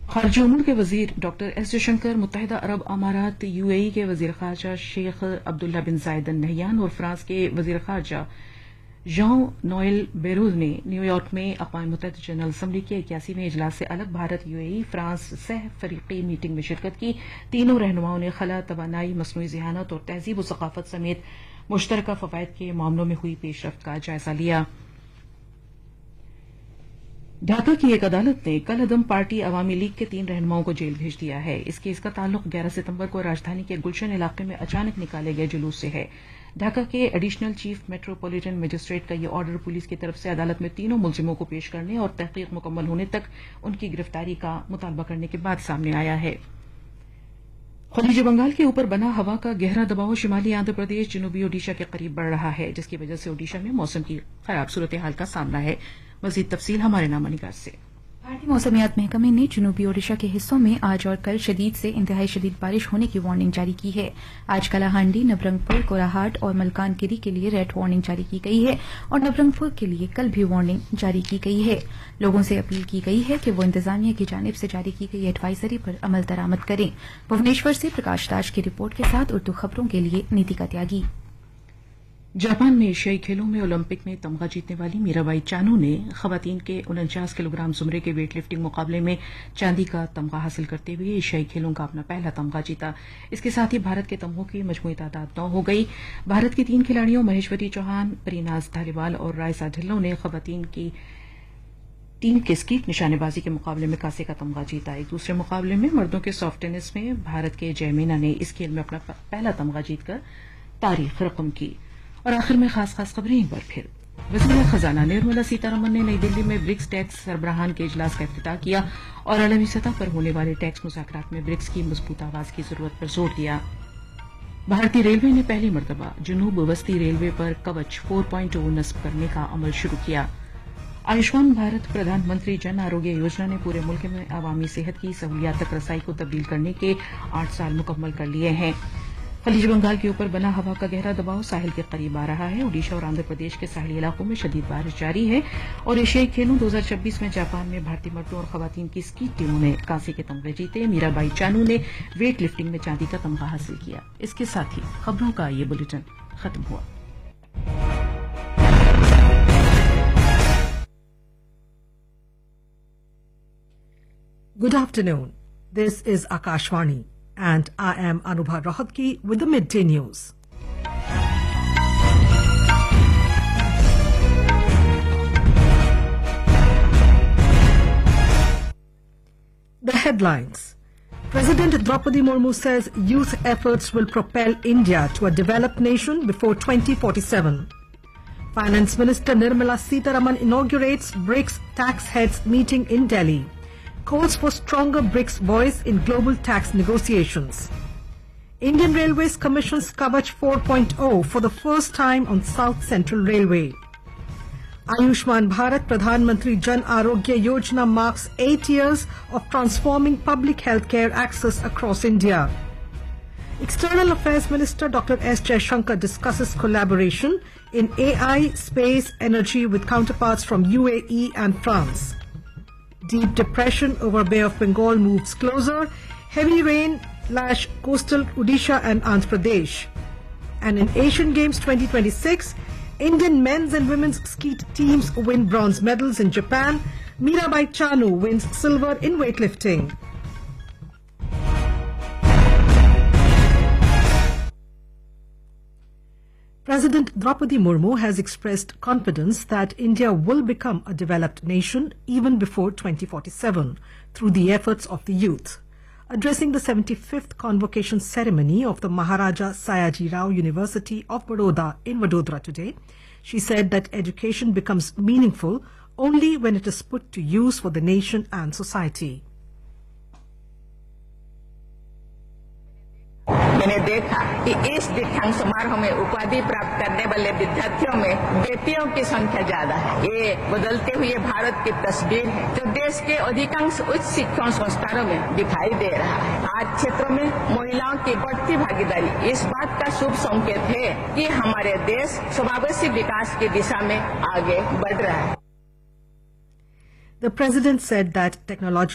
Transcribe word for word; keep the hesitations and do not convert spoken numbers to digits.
خارجہ امور کے وزیر ڈاکٹر ایس جے شنکر، متحدہ عرب امارات یو اے ای کے وزیر خارجہ شیخ عبداللہ بن زائد ال نہیان اور فرانس کے وزیر خارجہ ژان نوئل بیروز نے نیو یارک میں اقوام متحدہ جنرل اسمبلی کے اکیاسیویں اجلاس سے الگ Bharat you a E France سہ فریقی میٹنگ میں شرکت کی۔ تینوں رہنماؤں نے خلا، توانائی، مصنوعی ذہانت اور تہذیب و ثقافت سمیت مشترکہ فوائد کے معاملوں میں ہوئی پیش رفت کا جائزہ لیا۔ ڈھاکہ کی ایک عدالت نے کل عدم پارٹی عوامی لیگ کے تین رہنماؤں کو جیل بھیج دیا ہے۔ اس کیس کا تعلق گیارہ ستمبر کو راجدھانی کے گلشن علاقے میں اچانک نکالے گئے جلوس سے ہے۔ ڈھاکہ کے ایڈیشنل چیف میٹروپولیٹن مجسٹریٹ کا یہ آرڈر پولیس کی طرف سے عدالت میں تینوں ملزموں کو پیش کرنے اور تحقیق مکمل ہونے تک ان کی گرفتاری کا مطالبہ کرنے کے بعد سامنے آیا ہے۔ خلیج بنگال کے اوپر بنا ہوا کا گہرا دباؤ شمالی آندھرا پردیش، جنوبی اوڈیشہ کے قریب بڑھ رہا ہے، جس کی وجہ سے اوڈیشہ میں موسم کی خراب صورتحال کا سامنا ہے۔ مزید تفصیل ہمارے نامہ نگار سے۔ بھارتی موسمیات محکمے نے جنوبی اوڈیشہ کے حصوں میں آج اور کل شدید سے انتہائی شدید بارش ہونے کی وارننگ جاری کی ہے۔ آج کلاہانڈی، نبرنگ پور، کوراہاٹ اور ملکان گیری کے لیے ریڈ وارننگ جاری کی گئی ہے اور نبرنگ پور کے لیے کل بھی وارننگ جاری کی گئی ہے۔ لوگوں سے اپیل کی گئی ہے کہ وہ انتظامیہ کی جانب سے جاری کی گئی ایڈوائزری پر عمل درآمد کریں۔ بھونیشور سے پرکاش داش کی رپورٹ کے ساتھ اردو خبروں کے لیے نیتیکا تیاگی۔ جاپان میں ایشیائی کھیلوں میں اولمپک میں تمغہ جیتنے والی میرا بائی چانو نے خواتین کے انچاس کلو گرام زمرے کے ویٹ لفٹنگ مقابلے میں چاندی کا تمغہ حاصل کرتے ہوئے ایشیائی کھیلوں کا اپنا پہلا تمغہ جیتا۔ اس کے ساتھ ہی بھارت کے تمغوں کی مجموعی تعداد نو ہو گئی۔ بھارت کی تین کھلاڑیوں مہیشوری چوہان، پریناز دھالیوال اور رائسا ڈھلو نے خواتین کی ٹیم کے اسکیٹ نشانے بازی کے مقابلے میں کانسے کا تمغہ جیتا۔ ایک دوسرے مقابلے میں مردوں کے سافٹ ٹینس میں بھارت کے جے مینا نے اس کھیل میں اپنا پہلا تمغہ جیت کر تاریخ رقم کی۔ اور آخر میں خاص خاص خبریں ایک بار پھر۔ وزیر خزانہ نرملا سیتا رمن نے نئی دلی میں برکس ٹیکس سربراہان کے اجلاس کا افتتاح کیا اور عالمی سطح پر ہونے والے ٹیکس مذاکرات میں برکس کی مضبوط آواز کی ضرورت پر زور دیا۔ بھارتی ریلوے نے پہلی مرتبہ جنوب وسطی ریلوے پر کوچ چار پوائنٹ صفر نصب کرنے کا عمل شروع کیا۔ آیوشمان بھارت پردھان منتری جن آروگیہ یوجنا نے پورے ملک میں عوامی صحت کی سہولیات تک رسائی کو تبدیل کرنے کے آٹھ سال مکمل کر لیے ہیں۔ خلیج بنگال کے اوپر بنا ہوا کا گہرا دباؤ ساحل کے قریب آ رہا ہے۔ اوڈیشہ اور آندھرا پردیش کے ساحلی علاقوں میں شدید بارش جاری ہے اور ایشیائی کھیلوں دو ہزار چھبیس میں جاپان میں بھارتی مردوں اور خواتین کی اسکیٹ ٹیموں نے کانسے کے تمغے جیتے۔ میرا بائی چانو نے ویٹ لفٹنگ میں چاندی کا تمغہ حاصل کیا۔ اس کے ساتھ ہی خبروں کا یہ بلیٹن ختم ہوا۔ Good afternoon. This is Akashvani. And I am Anubha Rohatgi with the Midday News. The headlines. President Draupadi Murmu says youth efforts will propel India to a developed nation before twenty forty-seven. Finance Minister Nirmala Sitharaman inaugurates BRICS tax heads meeting in Delhi. Calls for stronger BRICS voice in global tax negotiations. Indian Railways commissions Kavach four point oh for the first time on South Central Railway. Ayushman Bharat Pradhan Mantri Jan Arogya Yojana marks eight years of transforming public healthcare access across India. External Affairs Minister Doctor S Jaishankar discusses collaboration in A I, space, energy with counterparts from U A E and France. Deep depression over Bay of Bengal moves closer. Heavy rain lash coastal Odisha and Andhra Pradesh. And in Asian Games twenty twenty-six, Indian men's and women's skeet teams win bronze medals in Japan. Mirabai Chanu wins silver in weightlifting. President Draupadi Murmu has expressed confidence that India will become a developed nation even before twenty forty-seven through the efforts of the youth. Addressing the seventy-fifth convocation ceremony of the Maharaja Sayaji Rao University of Baroda in Vadodara today, she said that education becomes meaningful only when it is put to use for the nation and society. मैंने देखा कि इस दीक्षांत समारोह में उपाधि प्राप्त करने वाले विद्यार्थियों में बेटियों की संख्या ज्यादा है। ये बदलते हुए भारत की तस्वीर है जो देश के अधिकांश उच्च शिक्षण संस्थानों में दिखाई दे रहा है। आज क्षेत्रों में महिलाओं की बढ़ती भागीदारी इस बात का शुभ संकेत है कि हमारे देश समावेशी विकास की दिशा में आगे बढ़ रहा है। The President said that technological